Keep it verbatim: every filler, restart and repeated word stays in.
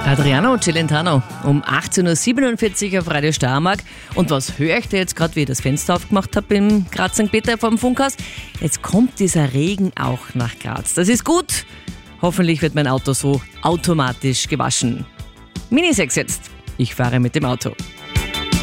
Adriano Celentano um achtzehn Uhr siebenundvierzig auf Radio Steiermark. Und was höre ich da jetzt gerade, wie ich das Fenster aufgemacht habe im Graz Sankt Peter vor dem Funkhaus? Jetzt kommt dieser Regen auch nach Graz. Das ist gut. Hoffentlich wird mein Auto so automatisch gewaschen. Mini sechs jetzt. Ich fahre mit dem Auto.